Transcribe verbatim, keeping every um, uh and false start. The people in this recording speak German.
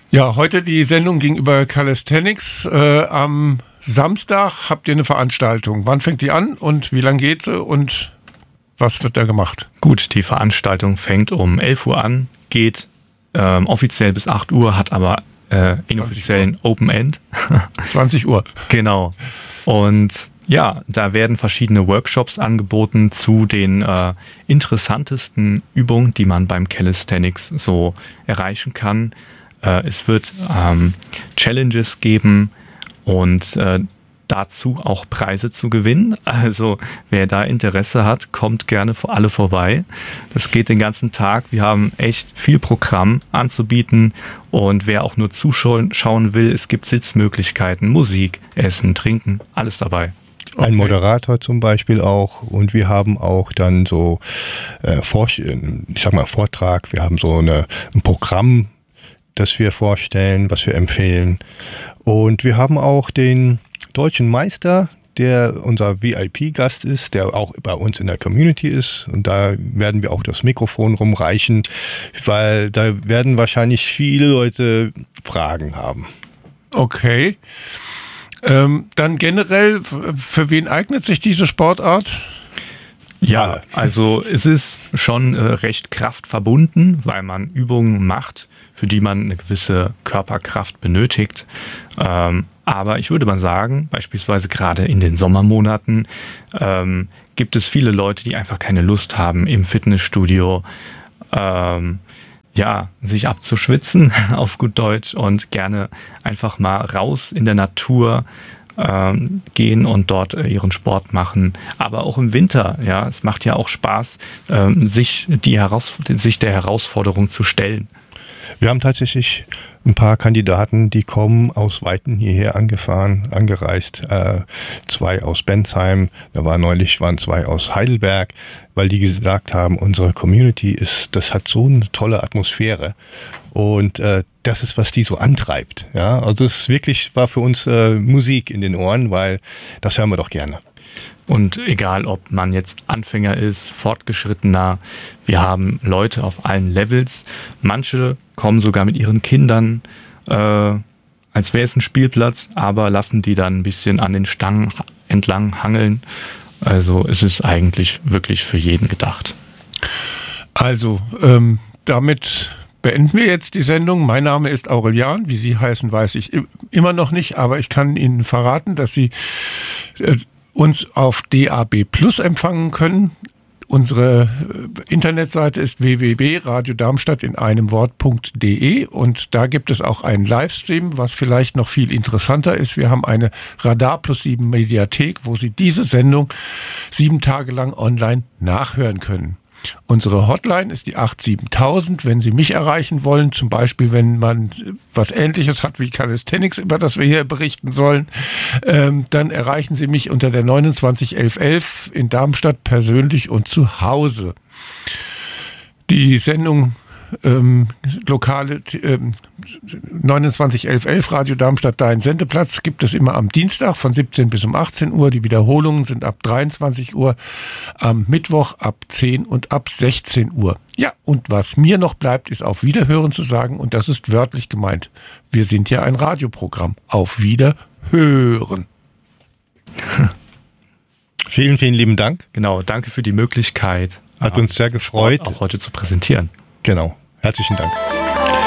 Ja, heute die Sendung gegenüber Calisthenics. Äh, am Samstag habt ihr eine Veranstaltung. Wann fängt die an und wie lange geht sie und was wird da gemacht? Gut, die Veranstaltung fängt um elf Uhr an, geht ähm, offiziell bis acht Uhr, hat aber äh, inoffiziellen Open End. zwanzig Uhr. Genau. Und ja, da werden verschiedene Workshops angeboten zu den äh, interessantesten Übungen, die man beim Calisthenics so erreichen kann. Äh, es wird ähm, Challenges geben und äh, dazu auch Preise zu gewinnen. Also wer da Interesse hat, kommt gerne vor alle vorbei. Das geht den ganzen Tag. Wir haben echt viel Programm anzubieten und wer auch nur zuschauen schauen will, es gibt Sitzmöglichkeiten, Musik, Essen, Trinken, alles dabei. Okay. Ein Moderator zum Beispiel auch und wir haben auch dann so äh, Vor- ich sag mal Vortrag, wir haben so eine, ein Programm, das wir vorstellen, was wir empfehlen und wir haben auch den deutschen Meister, der unser V I P-Gast ist, der auch bei uns in der Community ist und da werden wir auch das Mikrofon rumreichen, weil da werden wahrscheinlich viele Leute Fragen haben. Okay. Ähm, dann generell, für wen eignet sich diese Sportart? Ja, also es ist schon äh, recht kraftverbunden, weil man Übungen macht, für die man eine gewisse Körperkraft benötigt. Ähm, aber ich würde mal sagen, beispielsweise gerade in den Sommermonaten ähm, gibt es viele Leute, die einfach keine Lust haben, im Fitnessstudio ähm, ja, sich abzuschwitzen, auf gut Deutsch, und gerne einfach mal raus in der Natur ähm, gehen und dort äh, ihren Sport machen. Aber auch im Winter, ja, es macht ja auch Spaß, ähm, sich, die Heraus- sich der Herausforderung zu stellen. Wir haben tatsächlich ein paar Kandidaten, die kommen aus Weiten hierher angefahren, angereist. Äh, zwei aus Bensheim, da war neulich waren zwei aus Heidelberg, weil die gesagt haben, unsere Community ist, das hat so eine tolle Atmosphäre und äh, das ist, was die so antreibt. Ja, also es wirklich war für uns äh, Musik in den Ohren, weil das hören wir doch gerne. Und egal, ob man jetzt Anfänger ist, Fortgeschrittener, wir haben Leute auf allen Levels. Manche kommen sogar mit ihren Kindern, äh, als wäre es ein Spielplatz, aber lassen die dann ein bisschen an den Stangen entlang hangeln. Also es ist eigentlich wirklich für jeden gedacht. Also, ähm, damit beenden wir jetzt die Sendung. Mein Name ist Aurelian. Wie Sie heißen, weiß ich immer noch nicht, aber ich kann Ihnen verraten, dass Sie äh, uns auf D A B Plus empfangen können. Unsere Internetseite ist w w w punkt radio darmstadt in einem Wort punkt d e und da gibt es auch einen Livestream, was vielleicht noch viel interessanter ist. Wir haben eine Radar Plus sieben Mediathek, wo Sie diese Sendung sieben Tage lang online nachhören können. Unsere Hotline ist die acht siebentausend. Wenn Sie mich erreichen wollen, zum Beispiel, wenn man was Ähnliches hat wie Calisthenics, über das wir hier berichten sollen, ähm, dann erreichen Sie mich unter der neunundzwanzig elf elf in Darmstadt persönlich und zu Hause. Die Sendung ähm, lokale ähm, neunundzwanzig elf elf Radio Darmstadt, dein Sendeplatz, gibt es immer am Dienstag von siebzehn bis um achtzehn Uhr. Die Wiederholungen sind ab dreiundzwanzig Uhr, am Mittwoch ab zehn und ab sechzehn Uhr. Ja, und was mir noch bleibt, ist auf Wiederhören zu sagen, und das ist wörtlich gemeint. Wir sind ja ein Radioprogramm. Auf Wiederhören. Vielen, vielen lieben Dank. Genau, danke für die Möglichkeit. Hat uns sehr gefreut, auch heute zu präsentieren. Genau, herzlichen Dank.